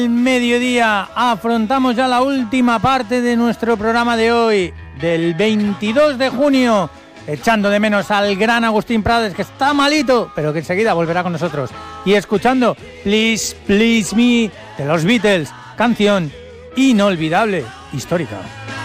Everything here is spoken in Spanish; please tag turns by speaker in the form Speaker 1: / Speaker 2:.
Speaker 1: Mediodía, afrontamos ya la última parte de nuestro programa de hoy, del 22 de junio, echando de menos al gran Agustín Prades, que está malito, pero que enseguida volverá con nosotros, y escuchando Please Please Me de los Beatles, canción inolvidable, histórica.